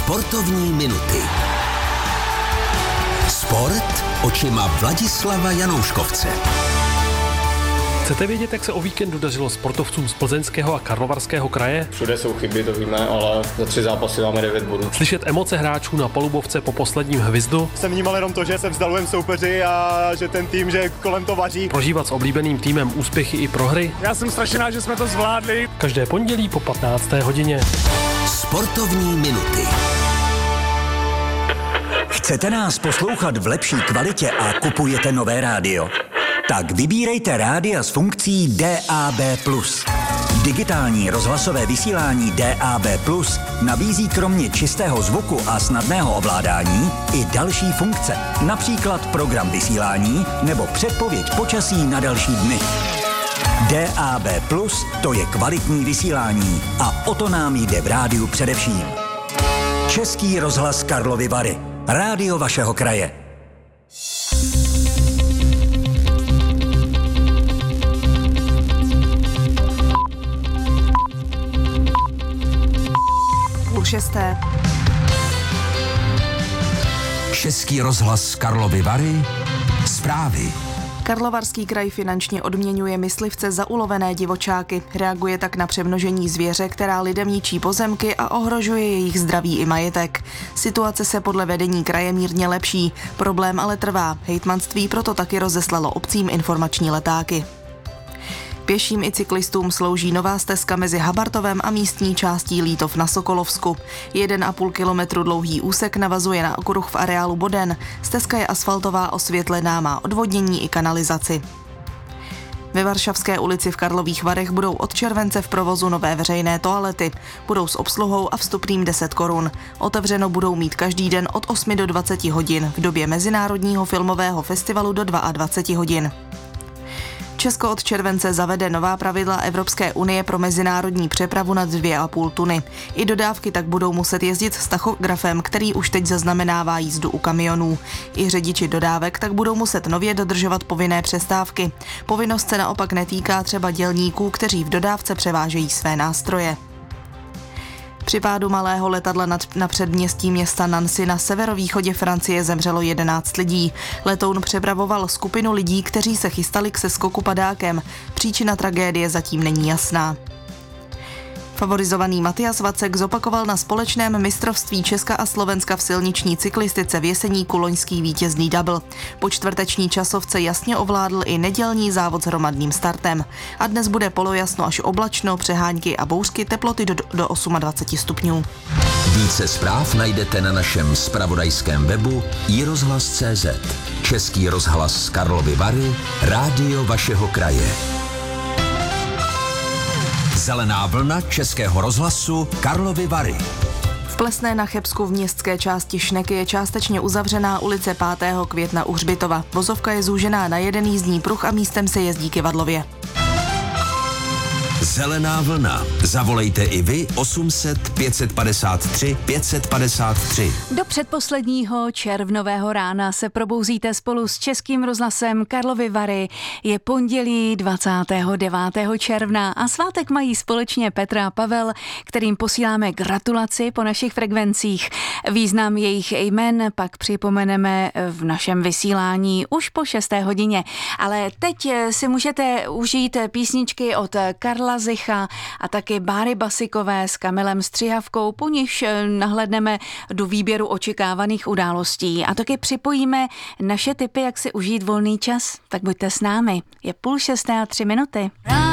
Sportovní minuty. Sport očima Vladislava Janouškovce. Chcete vědět, jak se o víkendu dařilo sportovcům z Plzeňského a Karlovarského kraje? Všude jsou chyby, to víme, ale za 3 zápasy máme 9 bodů. Slyšet emoce hráčů na palubovce po posledním hvizdu? Jsem vnímal jenom to, že se vzdalujeme soupeři a že ten tým, že kolem to vaří. Prožívat s oblíbeným týmem úspěchy i prohry? Já jsem strašně rád, že jsme to zvládli. Každé pondělí po 15. hodině. Sportovní minuty. Chcete nás poslouchat v lepší kvalitě a kupujete nové rádio? Tak vybírejte rádia s funkcí DAB+. Digitální rozhlasové vysílání DAB+ nabízí kromě čistého zvuku a snadného ovládání i další funkce, například program vysílání nebo předpověď počasí na další dny. DAB+, to je kvalitní vysílání a o to nám jde v rádiu především. Český rozhlas Karlovy Vary. Rádio vašeho kraje. Půl šesté. Český rozhlas Karlovy Vary. Zprávy. Karlovarský kraj finančně odměňuje myslivce za ulovené divočáky. Reaguje tak na přemnožení zvěře, která lidem ničí pozemky a ohrožuje jejich zdraví i majetek. Situace se podle vedení kraje mírně lepší. Problém ale trvá. Hejtmanství proto taky rozeslalo obcím informační letáky. Pěším i cyklistům slouží nová stezka mezi Habartovem a místní částí Lítov na Sokolovsku. 1,5 kilometru dlouhý úsek navazuje na okruh v areálu Boden. Stezka je asfaltová, osvětlená, má odvodnění i kanalizaci. Ve Varšavské ulici v Karlových Varech budou od července v provozu nové veřejné toalety. Budou s obsluhou a vstupným 10 korun. Otevřeno budou mít každý den od 8 do 20 hodin, v době Mezinárodního filmového festivalu do 22 hodin. Česko od července zavede nová pravidla Evropské unie pro mezinárodní přepravu nad 2,5 tuny. I dodávky tak budou muset jezdit s tachografem, který už teď zaznamenává jízdu u kamionů. I řidiči dodávek tak budou muset nově dodržovat povinné přestávky. Povinnost se naopak netýká třeba dělníků, kteří v dodávce převážejí své nástroje. Při pádu malého letadla na předměstí města Nancy na severovýchodě Francie zemřelo 11 lidí. Letoun přepravoval skupinu lidí, kteří se chystali k seskoku padákem. Příčina tragédie zatím není jasná. Favorizovaný Matias Vacek zopakoval na společném mistrovství Česka a Slovenska v silniční cyklistice v Jeseníku loňský vítězný double. Po čtvrteční časovce jasně ovládl i nedělní závod s hromadným startem. A dnes bude polojasno až oblačno, přehánky a bouřky, teploty do 28 stupňů. Více zpráv najdete na našem zpravodajském webu iRozhlas.cz. Český rozhlas Karlovy Vary, rádio vašeho kraje. Zelená vlna Českého rozhlasu Karlovy Vary. V Plesné na Chebsku v městské části Šneky je částečně uzavřená ulice 5. května u Hřbitova. Vozovka je zúžená na jeden jízdní pruh a místem se jezdí kyvadlově. Zelená vlna. Zavolejte i vy 800 553 553. Do předposledního červnového rána se probouzíte spolu s Českým rozhlasem Karlovy Vary. Je pondělí 29. června a svátek mají společně Petra a Pavel, kterým posíláme gratulaci po našich frekvencích. Význam jejich jmen pak připomeneme v našem vysílání už po 6. hodině. Ale teď si můžete užít písničky od Karla Zicha a taky Báry Basikové s Kamilem Střihavkou, po nichž nahlédneme do výběru očekávaných událostí a taky připojíme naše tipy, jak si užít volný čas. Tak buďte s námi. Je 5:30 a 3 minuty.